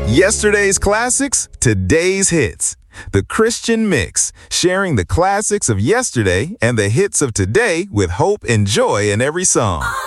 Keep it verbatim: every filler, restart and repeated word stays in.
Yesterday's classics, today's hits. The Christian Mix, sharing the classics of yesterday and the hits of today with hope and joy in every song.